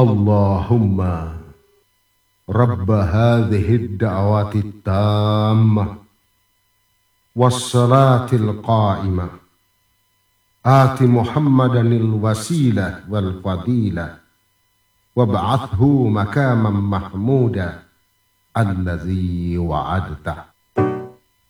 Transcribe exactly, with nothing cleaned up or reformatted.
Allahumma Rabba hadhihi ad-da'wati at-tammah was-salati al-qa'imah ati Muhammadan al-wasilah wal-fadilah wab'athhu makaman mahmuda alladhi wa'adtah.